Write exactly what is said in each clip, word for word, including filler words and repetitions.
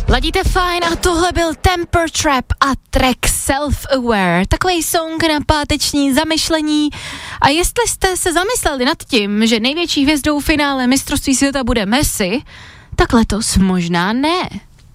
Ladíte fajn a tohle byl Temper Trap a track Self-Aware. Takový song na páteční zamyšlení. A jestli jste se zamysleli nad tím, že největší hvězdou finále mistrovství světa bude Messi, tak letos možná ne.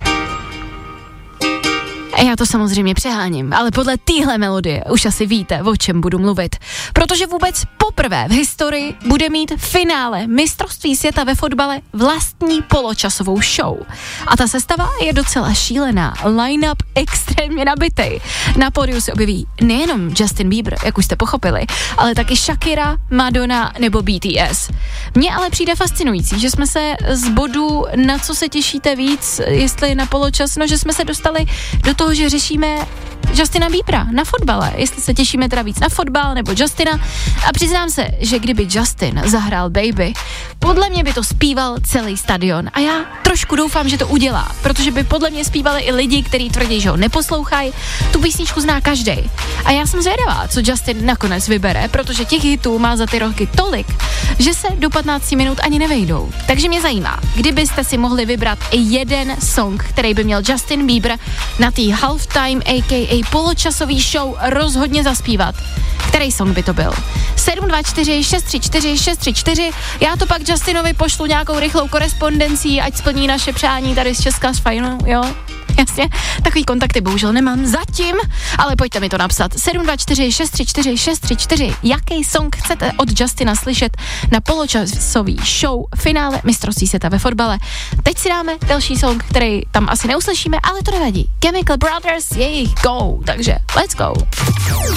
A já to samozřejmě přeháním, ale podle téhle melodie už asi víte, o čem budu mluvit. Protože vůbec poprvé v historii bude mít finále mistrovství světa ve fotbale vlastní poločasovou show. A ta sestava je docela šílená, line-up extrémně nabitej. Na pódiu se objeví nejenom Justin Bieber, jak už jste pochopili, ale taky Shakira, Madonna nebo B T S. Mně ale přijde fascinující, že jsme se z bodu, na co se těšíte víc, jestli na poločas, no že jsme se dostali do toho, že řešíme Justina Biebera na fotbale, jestli se těšíme teda víc na fotbal nebo Justina. A přiznám se, že kdyby Justin zahrál Baby, podle mě by to zpíval celý stadion a já trošku doufám, že to udělá, protože by podle mě zpívali i lidi, kteří tvrdí, že ho neposlouchají. Tu písničku zná každej. A já jsem zvědavá, co Justin nakonec vybere, protože těch hitů má za ty roky tolik, že se do patnácti minut ani nevejdou. Takže mě zajímá, kdybyste si mohli vybrat jeden song, který by měl Justin Bieber na té halftime aka poločasový show rozhodně zaspívat. Který song by to byl? sedm dva čtyři šest tři čtyři šest tři čtyři. Já to pak Justinovi pošlu nějakou rychlou korespondencí, ať splní naše přání tady z Česka z Fajnu, jo? Jasně, takový kontakty bohužel nemám zatím, ale pojďte mi to napsat. sedm dva čtyři šest tři čtyři šest tři čtyři. Jaký song chcete od Justina slyšet na poločasový show finále mistrovství světa ve fotbale? Teď si dáme další song, který tam asi neuslyšíme, ale to nevadí. Chemical Brothers, jejich Go, takže let's go.